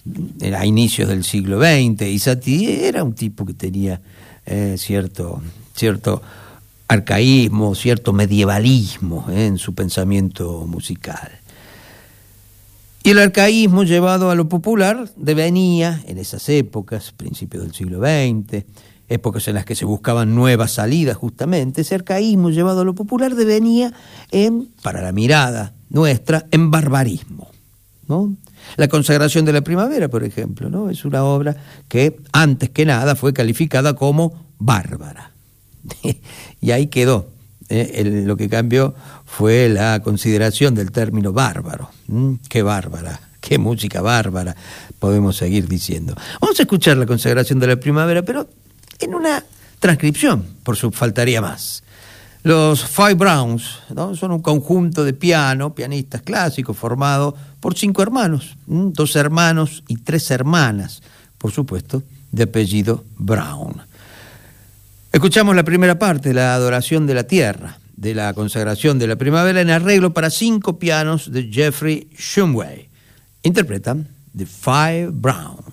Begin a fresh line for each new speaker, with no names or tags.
a inicios del siglo XX, y Satie era un tipo que tenía cierto arcaísmo, cierto medievalismo en su pensamiento musical. Y el arcaísmo llevado a lo popular devenía, en esas épocas, principios del siglo XX, épocas en las que se buscaban nuevas salidas justamente, ese arcaísmo llevado a lo popular devenía para la mirada nuestra, en barbarismo, ¿no? La consagración de la primavera, por ejemplo, ¿no? Es una obra que, antes que nada, fue calificada como bárbara. Y ahí quedó. Lo que cambió fue la consideración del término bárbaro. ¡Qué bárbara! ¡Qué música bárbara! Podemos seguir diciendo. Vamos a escuchar la consagración de la primavera, pero en una transcripción, por su faltaría más. Los Five Browns, ¿no? Son un conjunto de pianistas clásicos formado por 5 hermanos, 2 hermanos y 3 hermanas, por supuesto, de apellido Brown. Escuchamos la primera parte, la adoración de la tierra, de la consagración de la primavera, en arreglo para 5 pianos de Jeffrey Shumway. Interpretan The Five Browns.